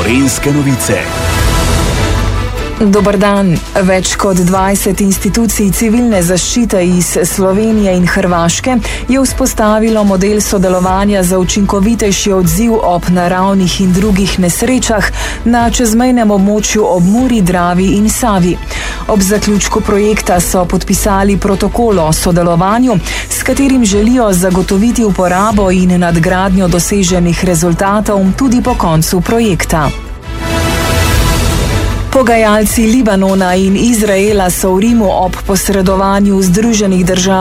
Gorenjske novice. Dober dan. Več kot 20 institucij civilne zaščite iz Slovenije in Hrvaške je vzpostavilo model sodelovanja za učinkovitejši odziv ob naravnih in drugih nesrečah na čezmejnem območju ob Muri, Dravi in Savi. Ob zaključku projekta so podpisali protokol o sodelovanju, s katerim želijo zagotoviti uporabo in nadgradnjo doseženih rezultatov tudi po koncu projekta. Pogajalci Libanona in Izraela so v Rimu ob posredovanju Združenih držav